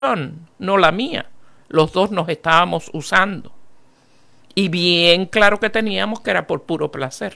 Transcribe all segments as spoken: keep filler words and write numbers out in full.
no la mía. Los dos nos estábamos usando. Y bien claro que teníamos que era por puro placer.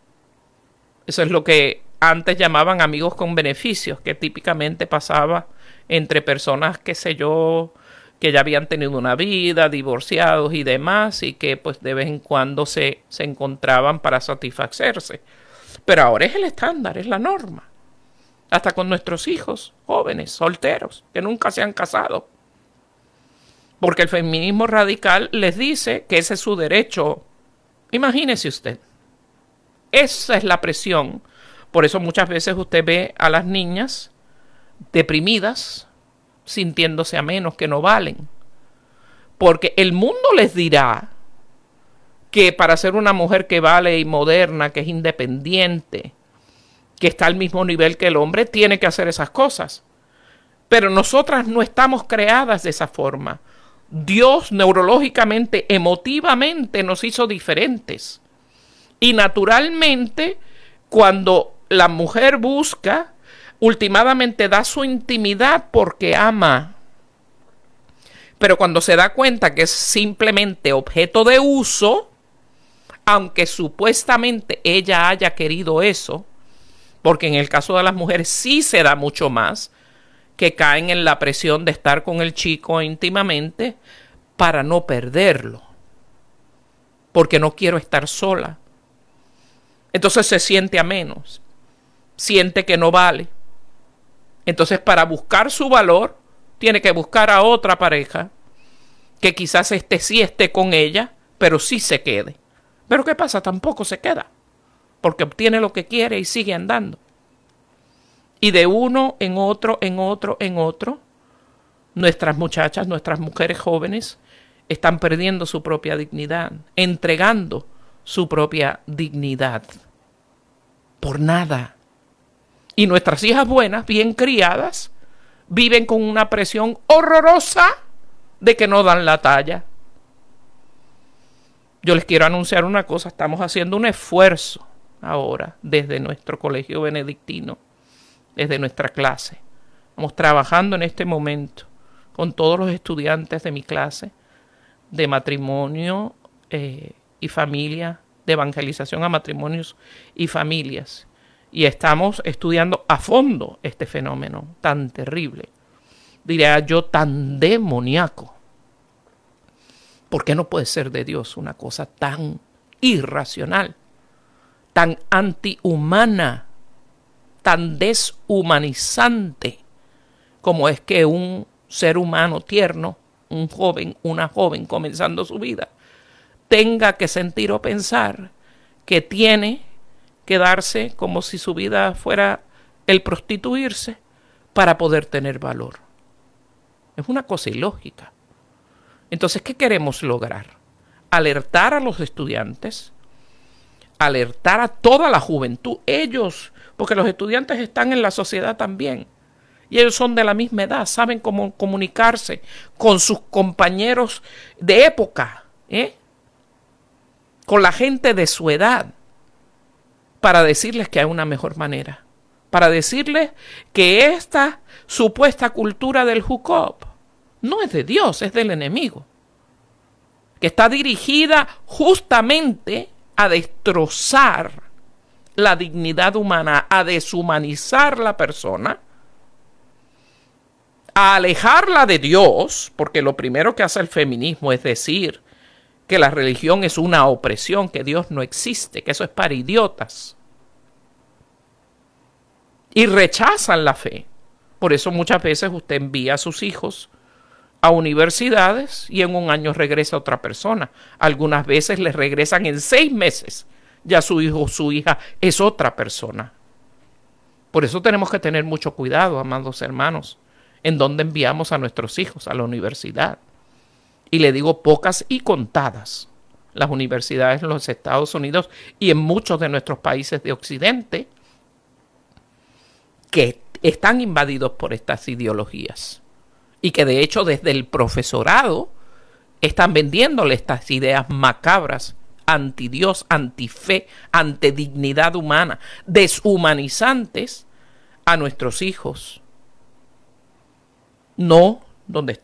Eso es lo que antes llamaban amigos con beneficios, que típicamente pasaba entre personas, qué sé yo, que ya habían tenido una vida, divorciados y demás, y que pues de vez en cuando se, se encontraban para satisfacerse. Pero ahora es el estándar, es la norma. Hasta con nuestros hijos jóvenes, solteros, que nunca se han casado. Porque el feminismo radical les dice que ese es su derecho. Imagínese usted. Esa es la presión. Por eso muchas veces usted ve a las niñas deprimidas, sintiéndose a menos, que no valen. Porque el mundo les dirá que para ser una mujer que vale y moderna, que es independiente, que está al mismo nivel que el hombre, tiene que hacer esas cosas. Pero nosotras no estamos creadas de esa forma. Dios neurológicamente, emotivamente nos hizo diferentes. Y naturalmente, cuando la mujer busca, últimamente da su intimidad porque ama. Pero cuando se da cuenta que es simplemente objeto de uso, aunque supuestamente ella haya querido eso, porque en el caso de las mujeres sí se da mucho más, que caen en la presión de estar con el chico íntimamente para no perderlo, porque no quiero estar sola. Entonces se siente a menos, siente que no vale. Entonces, para buscar su valor, tiene que buscar a otra pareja que quizás este sí esté con ella, pero sí se quede. Pero ¿qué pasa? Tampoco se queda, porque obtiene lo que quiere y sigue andando. Y de uno en otro, en otro, en otro, nuestras muchachas, nuestras mujeres jóvenes están perdiendo su propia dignidad, entregando su propia dignidad por nada. Y nuestras hijas buenas, bien criadas, viven con una presión horrorosa de que no dan la talla. Yo les quiero anunciar una cosa, estamos haciendo un esfuerzo ahora desde nuestro colegio benedictino, desde nuestra clase. Estamos trabajando en este momento con todos los estudiantes de mi clase de matrimonio eh, y familia, de evangelización a matrimonios y familias. Y estamos estudiando a fondo este fenómeno tan terrible, diría yo tan demoníaco. ¿Por qué no puede ser de Dios una cosa tan irracional, tan antihumana, tan deshumanizante como es que un ser humano tierno, un joven, una joven comenzando su vida, tenga que sentir o pensar que tiene que darse como si su vida fuera el prostituirse para poder tener valor? Es una cosa ilógica. Entonces, ¿qué queremos lograr? Alertar a los estudiantes, alertar a toda la juventud, ellos, porque los estudiantes están en la sociedad también, y ellos son de la misma edad, saben cómo comunicarse con sus compañeros de época, ¿eh? con la gente de su edad, para decirles que hay una mejor manera, para decirles que esta supuesta cultura del hookup no es de Dios, es del enemigo, que está dirigida justamente a destrozar la dignidad humana, a deshumanizar la persona, a alejarla de Dios, porque lo primero que hace el feminismo es decir que la religión es una opresión, que Dios no existe, que eso es para idiotas. Y rechazan la fe. Por eso muchas veces usted envía a sus hijos a universidades y en un año regresa otra persona. Algunas veces les regresan en seis meses. Ya su hijo o su hija es otra persona. Por eso tenemos que tener mucho cuidado, amados hermanos, en dónde enviamos a nuestros hijos a la universidad. Y le digo pocas y contadas las universidades en los Estados Unidos y en muchos de nuestros países de Occidente que están invadidos por estas ideologías y que de hecho desde el profesorado están vendiéndole estas ideas macabras, anti Dios, anti fe, anti dignidad humana, deshumanizantes a nuestros hijos. No donde